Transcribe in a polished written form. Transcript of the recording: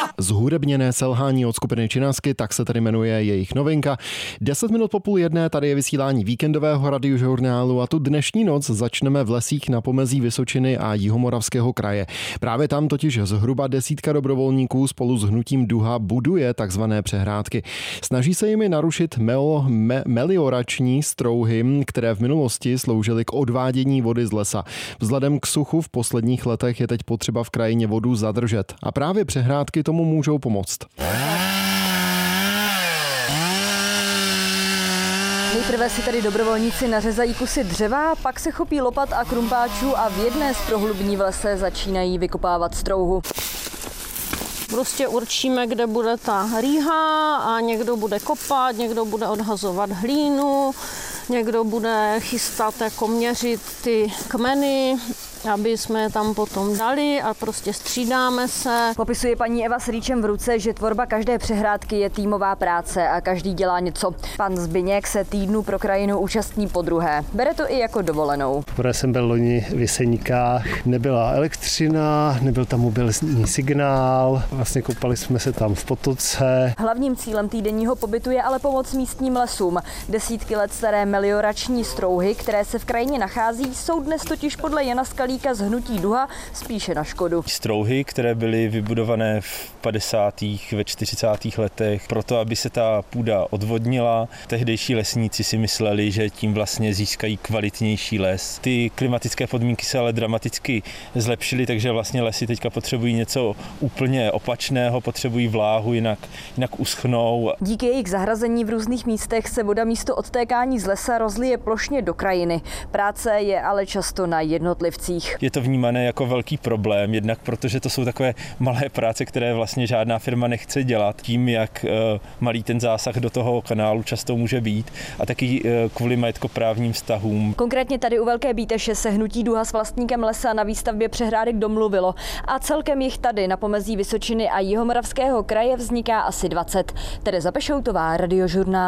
Zhudebněné selhání od skupiny Činasky, tak se tady jmenuje jejich novinka. 10 minut po 12:30, tady je vysílání víkendového radiožurnálu a tu dnešní noc začneme v lesích na pomezí Vysočiny a Jihomoravského kraje. Právě tam totiž zhruba 10 dobrovolníků spolu s hnutím Duha buduje takzvané přehrádky. Snaží se jimi narušit meliorační strouhy, které v minulosti sloužily k odvádění vody z lesa. Vzhledem k suchu v posledních letech je teď potřeba v krajině vodu zadržet a právě přehrádky tomu můžou pomoct. Nejprve si tady dobrovolníci nařezají kusy dřeva, pak se chopí lopat a krumpáčů a v jedné z prohlubní v lese začínají vykopávat strouhu. Prostě určíme, kde bude ta rýha a někdo bude kopat, někdo bude odhazovat hlínu, někdo bude chystat, jako měřit ty kmeny, aby jsme je tam potom dali a prostě střídáme se. Popisuje paní Eva s rýčem v ruce, že tvorba každé přehrádky je týmová práce a každý dělá něco. Pan Zbyněk se týdnu pro krajinu účastní podruhé. Bere to i jako dovolenou. Poprvé jsem byl loni v Jeseníkách, nebyla elektřina, nebyl tam mobilní signál, vlastně koupali jsme se tam v potoce. Hlavním cílem týdenního pobytu je ale pomoc místním lesům. Desítky let staré meliorační strouhy, které se v krajině nachází, jsou dnes totiž podle Jana Skalíka z hnutí Duha spíše na škodu. Strouhy, které byly vybudované v 50. ve 40. letech, proto aby se ta půda odvodnila, tehdejší lesníci si mysleli, že tím vlastně získají kvalitnější les. Ty klimatické podmínky se ale dramaticky zlepšily, takže vlastně lesy teďka potřebují něco úplně opačného, potřebují vláhu, jinak uschnou. Díky jejich zahrazení v různých místech se voda místo odtékání z lesa rozlije plošně do krajiny. Práce je ale často na jednotlivcích. Je to vnímané jako velký problém, jednak protože to jsou takové malé práce, které vlastně žádná firma nechce dělat, tím, jak malý ten zásah do toho kanálu často může být a taky kvůli majetkoprávním vztahům. Konkrétně tady u Velké Bíteše se hnutí Duha s vlastníkem lesa na výstavbě přehrádek domluvilo a celkem jich tady na pomezí Vysočiny a Jihomoravského kraje vzniká asi 20. Tereza Pešoutová, Radiožurnál.